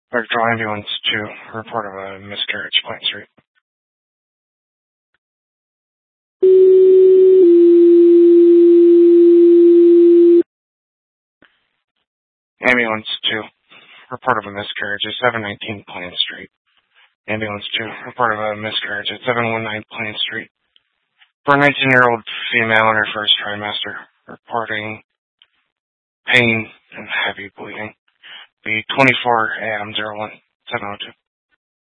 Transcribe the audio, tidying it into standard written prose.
Electrical ambulance to report of a miscarriage, Plant Street. Ambulance to report of a miscarriage at 719 Plant Street. Ambulance to report of a miscarriage at 719 Plant Street. For a 19-year-old female in her first trimester, reporting pain and heavy bleeding. Be 24 AM 01 702.